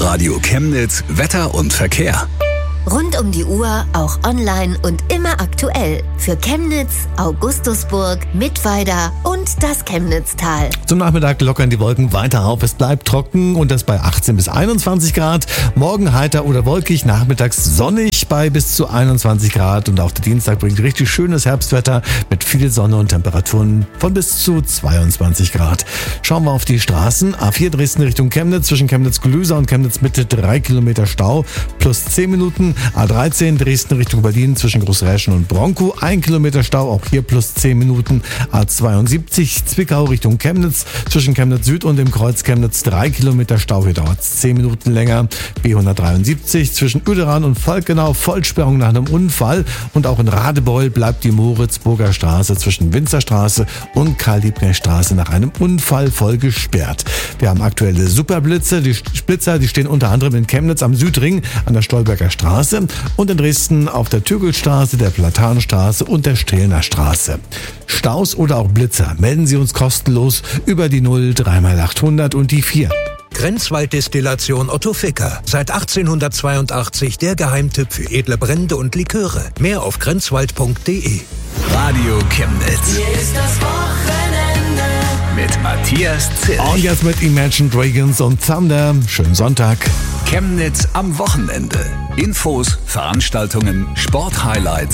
Radio Chemnitz Wetter und Verkehr. Rund um die Uhr, auch online und immer aktuell. Für Chemnitz, Augustusburg, Mittweida und das Chemnitztal. Zum Nachmittag lockern die Wolken weiter auf. Es bleibt trocken und das bei 18 bis 21 Grad. Morgen heiter oder wolkig, nachmittags sonnig bei bis zu 21 Grad. Und auch der Dienstag bringt richtig schönes Herbstwetter mit viel Sonne und Temperaturen von bis zu 22 Grad. Schauen wir auf die Straßen. A4 Dresden Richtung Chemnitz, zwischen Chemnitz-Glüser und Chemnitz-Mitte 3 Kilometer Stau plus 10 Minuten. A13 Dresden Richtung Berlin zwischen Großräschen und Bronkow 1 Kilometer Stau, auch hier plus 10 Minuten. A72 Zwickau Richtung Chemnitz zwischen Chemnitz Süd und dem Kreuz Chemnitz 3 Kilometer Stau, hier dauert es 10 Minuten länger. B173 zwischen Uederan und Volkenau Vollsperrung nach einem Unfall und auch in Radebeul bleibt die Moritzburger Straße zwischen Winzerstraße und Karl-Liebknecht-Straße nach einem Unfall voll gesperrt. Wir haben aktuelle Superblitze, die Blitzer, die stehen unter anderem in Chemnitz am Südring an der Stolberger Straße und in Dresden auf der Türgelstraße, der Platanstraße und der Strehlner Straße. Staus oder auch Blitzer melden Sie uns kostenlos über die 0 3x800 und die 4. Grenzwalddestillation Otto Ficker. Seit 1882 der Geheimtipp für edle Brände und Liköre. Mehr auf grenzwald.de. Radio Chemnitz. Hier ist das Wochenende. Mit Matthias Zilch. Und jetzt mit Imagine Dragons und Thunder. Schönen Sonntag. Chemnitz am Wochenende. Infos, Veranstaltungen, Sporthighlights